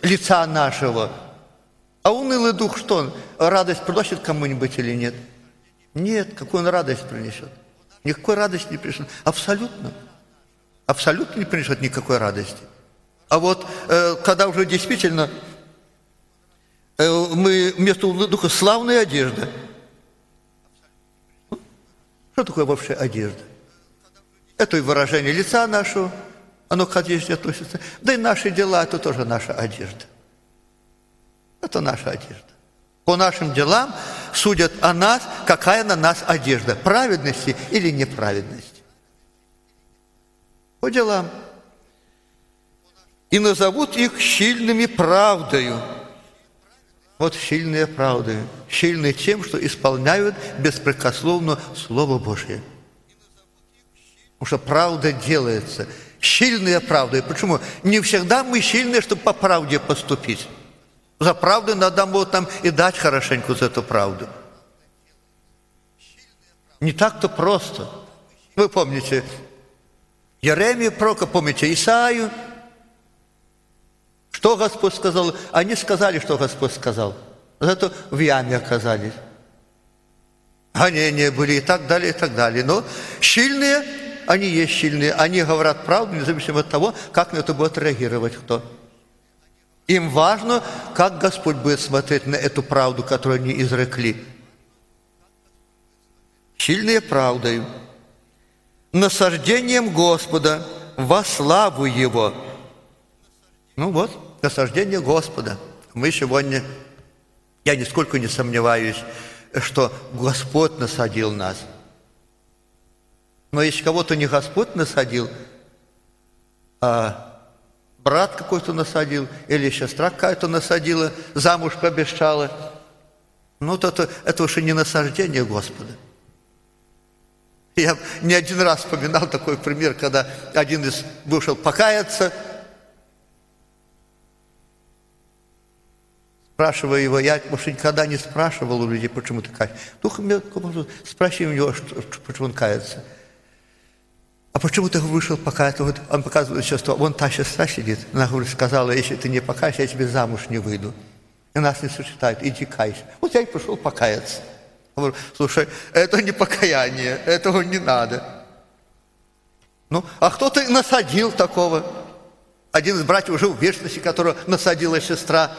лица нашего. А унылый дух что? Радость приносит кому-нибудь или нет? Нет, какую он радость принесет? Никакой радости не принесет. Абсолютно. Абсолютно не принесет никакой радости. А вот когда уже действительно мы вместо унылого духа славная одежда. Что такое вообще одежда? Это и выражение лица нашего, оно к одежде относится. Да и наши дела – это тоже наша одежда. Это наша одежда. По нашим делам судят о нас, какая на нас одежда, праведности или неправедности. По делам. И назовут их щильными правдою. Вот щильные правды. Щильные тем, что исполняют беспрекословно Слово Божие. Потому что правда делается. Щильные правды. Почему? Не всегда мы щильные, чтобы по правде поступить. За правду надо вот нам и дать хорошенько за эту правду. Не так-то просто. Вы помните Еремию пророка, помните Исаию? Что Господь сказал? Они сказали, что Господь сказал. Зато в яме оказались. Гонения были и так далее, и так далее. Но щильные, они есть щильные. Они говорят правду, независимо от того, как на это будет реагировать кто. Им важно, как Господь будет смотреть на эту правду, которую они изрекли. Щильные правдою, насаждением Господа во славу Его. Ну вот, насаждение Господа. Мы сегодня, я нисколько не сомневаюсь, что Господь насадил нас. Но если кого-то не Господь насадил, а брат какой-то насадил, или сестра какая-то насадила, замуж пообещала, ну, то это уже не насаждение Господа. Я не один раз вспоминал такой пример, когда один из вышел покаяться, спрашивая его, я вообще никогда не спрашивал у людей, почему ты каешься. Только спроси у него, почему он кается. А почему ты вышел покаяться? Вот он показывает сестру, вон та сестра сидит. Она говорит, сказала, если ты не покаешься, я тебе замуж не выйду. И нас не сочетают, иди кайся. Вот я и пошел покаяться. Я говорю, слушай, это не покаяние, этого не надо. Ну, а кто-то насадил такого. Один из братьев уже в вечности, которого насадила сестра.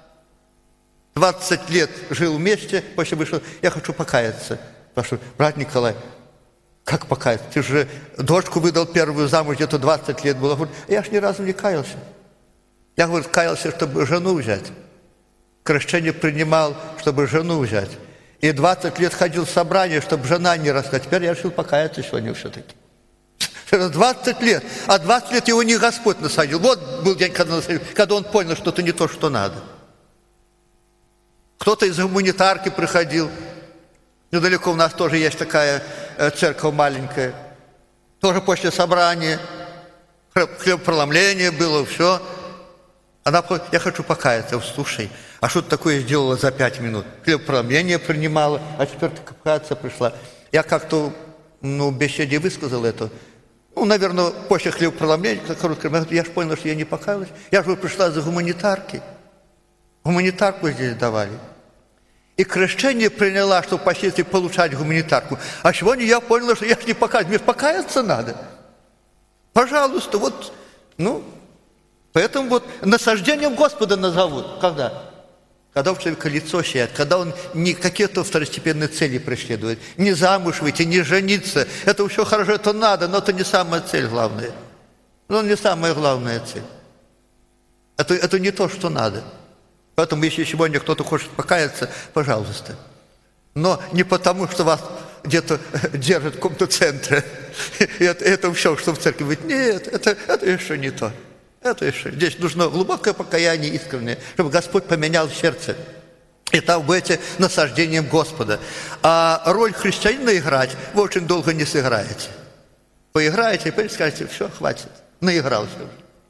20 лет жил вместе, после вышел, я хочу покаяться. Спрашиваю, брат Николай, как покаяться? Ты же дочку выдал первую замуж, где-то 20 лет было. Говорит, я ж ни разу не каялся. Я, говорит, каялся, чтобы жену взять. Крещение принимал, чтобы жену взять. И 20 лет ходил в собрание, чтобы жена не рассказать. Теперь я решил покаяться сегодня все-таки. 20 лет. А 20 лет его не Господь насадил. Вот был день, когда он понял, что это не то, что надо. Кто-то из гуманитарки приходил. Недалеко у нас тоже есть такая церковь маленькая. Тоже после собрания. Хлебопроломление было, все. Она говорит, я хочу покаяться. Слушай, а что ты такое сделала за 5 минут? Хлебопроломление принимала, а теперь ты покаяться пришла. Я как-то в беседе высказал это. Наверное, после хлебопроломления, я же понял, что я не покаялась. Я же пришла за гуманитарки. Гуманитарку здесь давали. И крещение приняла, чтобы впоследствии получать гуманитарку. А сегодня я поняла, что я же не покаюсь. Мне покаяться надо. Пожалуйста, вот, поэтому вот насаждением Господа назовут. Когда? Когда у человека лицо сияет, когда он не какие-то второстепенные цели преследует. Не замуж выйти, не жениться. Это все хорошо, это надо, но это не самая цель главная. Не самая главная цель. Это не то, что надо. Поэтому, если сегодня кто-то хочет покаяться, пожалуйста. Но не потому, что вас где-то держат в каком-то центре. Это все, что в церкви будет. Нет, это еще не то. Это еще. Здесь нужно глубокое покаяние искреннее, чтобы Господь поменял сердце. И там будете насаждением Господа. А роль христианина играть вы очень долго не сыграете. Поиграете, и теперь скажете, все, хватит, наигрался уже.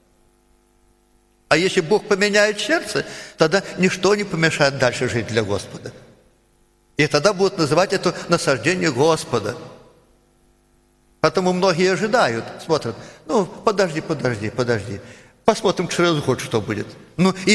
А если Бог поменяет сердце, тогда ничто не помешает дальше жить для Господа. И тогда будут называть это насаждение Господа. Поэтому многие ожидают, смотрят, подожди. Посмотрим через год, что будет. И